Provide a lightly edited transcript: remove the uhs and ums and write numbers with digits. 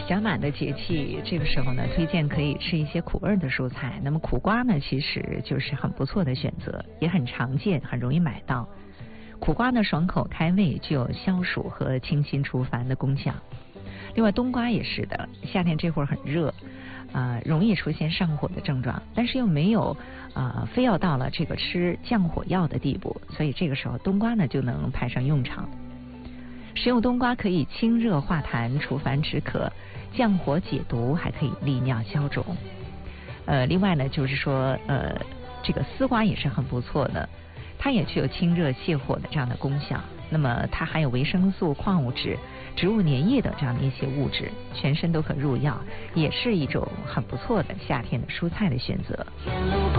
甲满的节气，这个时候呢，推荐可以吃一些苦味的蔬菜。那么苦瓜呢，其实就是很不错的选择，也很常见，很容易买到。苦瓜呢，爽口开胃，具有消暑和清心除烦的功效。另外，冬瓜也是的，夏天这会儿很热，容易出现上火的症状，但是又没有非要到了这个吃降火药的地步，所以这个时候冬瓜呢就能派上用场。食用冬瓜可以清热化痰、除烦止渴、降火解毒，还可以利尿消肿。另外呢，就是说这个丝瓜也是很不错的，它也具有清热泻火的这样的功效。那么它含有维生素、矿物质、植物粘液等这样的一些物质，全身都可入药，也是一种很不错的夏天的蔬菜的选择。